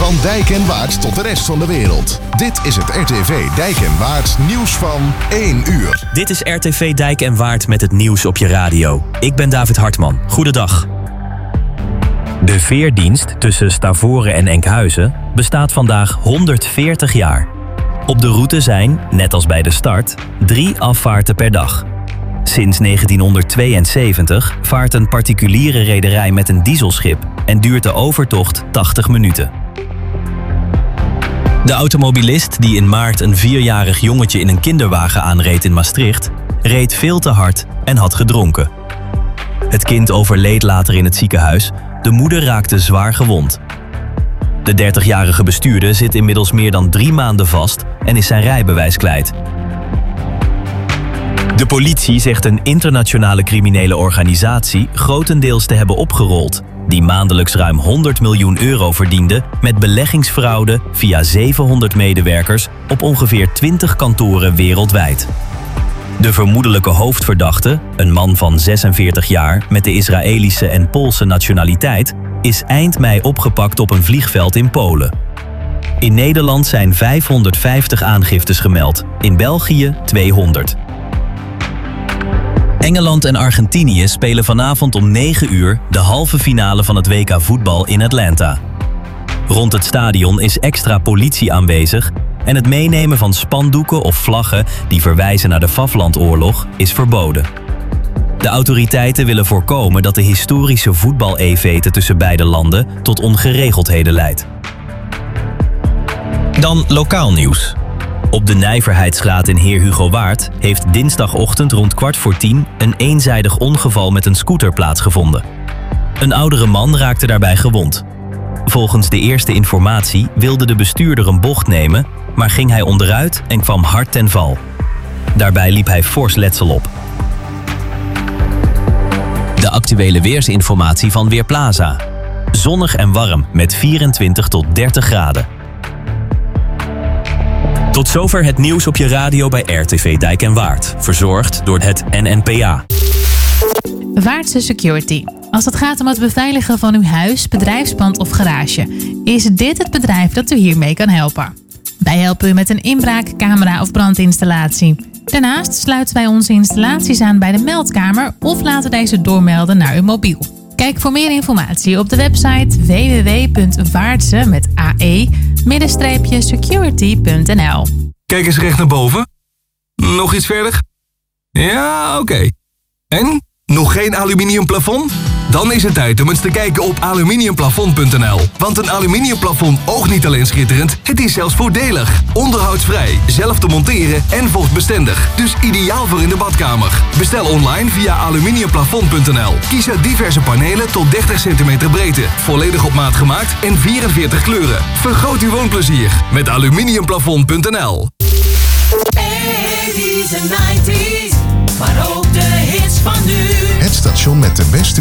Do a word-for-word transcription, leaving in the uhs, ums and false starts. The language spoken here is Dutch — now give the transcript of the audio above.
Van Dijk en Waard tot de rest van de wereld. Dit is het R T V Dijk en Waard nieuws van één uur. Dit is R T V Dijk en Waard met het nieuws op je radio. Ik ben David Hartman. Goedendag. De veerdienst tussen Stavoren en Enkhuizen bestaat vandaag honderdveertig jaar. Op de route zijn, net als bij de start, drie afvaarten per dag. Sinds negentienhonderdtweeënzeventig vaart een particuliere rederij met een dieselschip en duurt de overtocht tachtig minuten. De automobilist die in maart een vierjarig jongetje in een kinderwagen aanreed in Maastricht, reed veel te hard en had gedronken. Het kind overleed later in het ziekenhuis, de moeder raakte zwaar gewond. De dertigjarige bestuurder zit inmiddels meer dan drie maanden vast en is zijn rijbewijs kwijt. De politie zegt een internationale criminele organisatie grotendeels te hebben opgerold, die maandelijks ruim honderd miljoen euro verdiende met beleggingsfraude via zevenhonderd medewerkers op ongeveer twintig kantoren wereldwijd. De vermoedelijke hoofdverdachte, een man van zesenveertig jaar met de Israëlische en Poolse nationaliteit, is eind mei opgepakt op een vliegveld in Polen. In Nederland zijn vijfhonderdvijftig aangiftes gemeld, in België tweehonderd. Engeland en Argentinië spelen vanavond om negen uur de halve finale van het W K voetbal in Atlanta. Rond het stadion is extra politie aanwezig en het meenemen van spandoeken of vlaggen die verwijzen naar de Falklandoorlog is verboden. De autoriteiten willen voorkomen dat de historische voetbal-evete tussen beide landen tot ongeregeldheden leidt. Dan lokaal nieuws. Op de Nijverheidsstraat in Heer Hugo Waard heeft dinsdagochtend rond kwart voor tien een eenzijdig ongeval met een scooter plaatsgevonden. Een oudere man raakte daarbij gewond. Volgens de eerste informatie wilde de bestuurder een bocht nemen, maar ging hij onderuit en kwam hard ten val. Daarbij liep hij fors letsel op. De actuele weersinformatie van Weerplaza. Zonnig en warm met vierentwintig tot dertig graden. Tot zover het nieuws op je radio bij R T V Dijk en Waard. Verzorgd door het N N P A. Waardse Security. Als het gaat om het beveiligen van uw huis, bedrijfspand of garage, is dit het bedrijf dat u hiermee kan helpen. Wij helpen u met een inbraak, camera of brandinstallatie. Daarnaast sluiten wij onze installaties aan bij de meldkamer of laten deze doormelden naar uw mobiel. Kijk voor meer informatie op de website w w w punt waardse met ae security punt n l. Kijk eens recht naar boven. Nog iets verder? Ja, oké. Okay. En? Nog geen aluminium plafond? Dan is het tijd om eens te kijken op aluminiumplafond punt n l. Want een aluminiumplafond oogt niet alleen schitterend, het is zelfs voordelig. Onderhoudsvrij, zelf te monteren en vochtbestendig. Dus ideaal voor in de badkamer. Bestel online via aluminiumplafond punt n l. Kies uit diverse panelen tot dertig centimeter breedte. Volledig op maat gemaakt en vierenveertig kleuren. Vergroot uw woonplezier met aluminiumplafond punt n l. eighties en nineties, maar ook de hits van nu. Het station met de beste